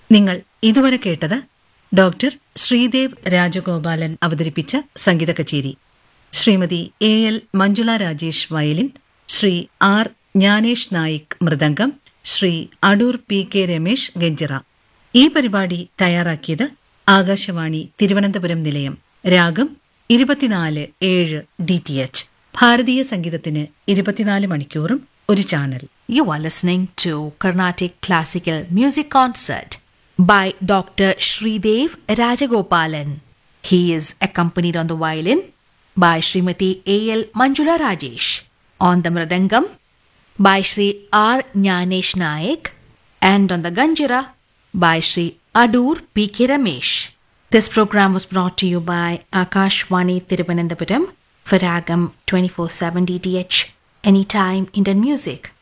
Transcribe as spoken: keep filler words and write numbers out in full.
നിങ്ങൾ ഇതുവരെ കേട്ടത് ഡോക്ടർ ശ്രീദേവ് രാജഗോപാലൻ അവതരിപ്പിച്ച സംഗീത കച്ചേരി. Shrimati A L Manjula Rajesh violin, Shri R Gyanesh Naik mridangam, Shri Adoor P K Ramesh ganjira. ഈ പരിപാടി തയ്യാറാക്കിയത് ആകാശവാണി തിരുവനന്തപുരം നിലയം. രാഗം ഇരുപത്തിനാല് ഏഴ് ഡി ടി എച്ച്. ഭാരതീയ സംഗീതത്തിന് ഇരുപത്തിനാല് മണിക്കൂറും ഒരു channel. You are listening to Carnatic Classical Music Concert by Doctor Shridev Rajagopalan. He is accompanied on the violin by Srimati A L Manjula Rajesh, on the mridangam by Sri R Jnanesh Naik, and on the ganjira by Sri Adur P K Ramesh. This program was brought to you by Akashvani Thiruvananthapuram for Ragam twenty-four seven D T H, anytime Indian music.